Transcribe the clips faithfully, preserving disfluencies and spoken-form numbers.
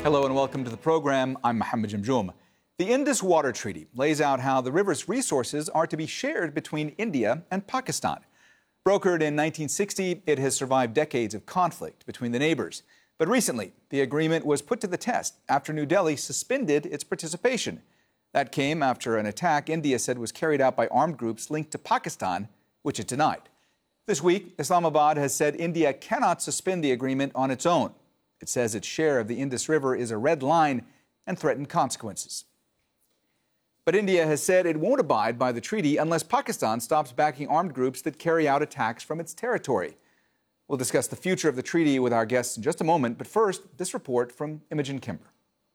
Hello and welcome to the program. I'm Mohammed Jamjoom. The Indus Water Treaty lays out how the river's resources are to be shared between India and Pakistan. Brokered in nineteen sixty, it has survived decades of conflict between the neighbors. But recently, the agreement was put to the test after New Delhi suspended its participation. That came after an attack India said was carried out by armed groups linked to Pakistan, which it denied. This week, Islamabad has said India cannot suspend the agreement on its own. It says its share of the Indus River is a red line and threatened consequences. But India has said it won't abide by the treaty unless Pakistan stops backing armed groups that carry out attacks from its territory. We'll discuss the future of the treaty with our guests in just a moment, but first, this report from Imogen Kimber.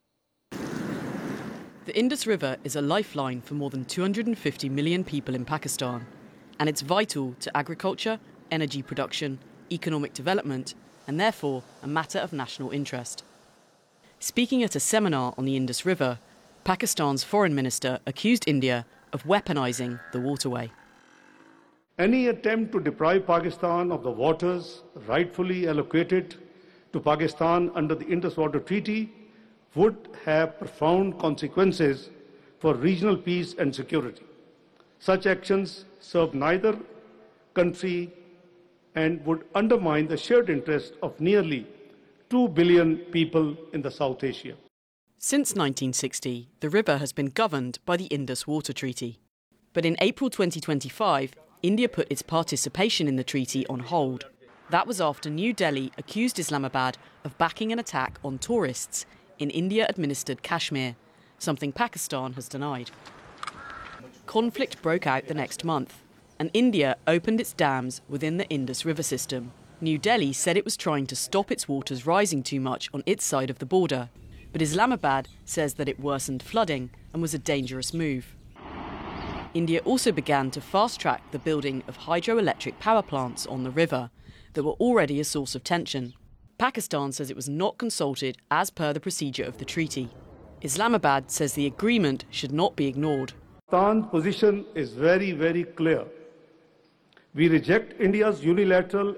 The Indus River is a lifeline for more than two hundred fifty million people in Pakistan, and it's vital to agriculture, energy production, economic development, and therefore a matter of national interest. Speaking at a seminar on the Indus River, Pakistan's foreign minister accused India of weaponizing the waterway. Any attempt to deprive Pakistan of the waters rightfully allocated to Pakistan under the Indus Water Treaty would have profound consequences for regional peace and security. Such actions serve neither country and would undermine the shared interest of nearly two billion people in the South Asia. Since nineteen sixty, the river has been governed by the Indus Water Treaty. But in April twenty twenty-five, India put its participation in the treaty on hold. That was after New Delhi accused Islamabad of backing an attack on tourists in India-administered Kashmir, something Pakistan has denied. Conflict broke out the next month, and India opened its dams within the Indus River system. New Delhi said it was trying to stop its waters rising too much on its side of the border, but Islamabad says that it worsened flooding and was a dangerous move. India also began to fast-track the building of hydroelectric power plants on the river that were already a source of tension. Pakistan says it was not consulted as per the procedure of the treaty. Islamabad says the agreement should not be ignored. Pakistan's position is very, very clear. We reject India's unilateral